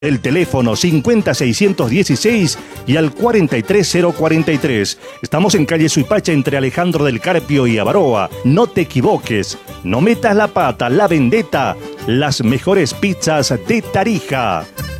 El teléfono 50616 y al 43043. Estamos en calle Suipacha entre Alejandro del Carpio y Avaroa. No te equivoques, no metas la pata, la vendetta. Las mejores pizzas de Tarija.